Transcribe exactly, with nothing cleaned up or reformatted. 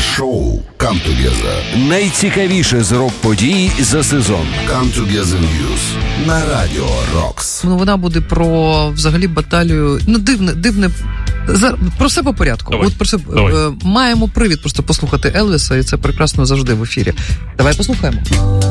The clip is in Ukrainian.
шоу Come Together. Найцікавіше з рок-подій за сезон. Come Together News на Радіо Рокс. Ну, вона буде про, взагалі, баталію. Ну, дивне, дивне. За, про все по порядку. Давай. От про все, Давай. е, маємо привід просто послухати Елвіса, і це прекрасно завжди в ефірі. Давай послухаємо.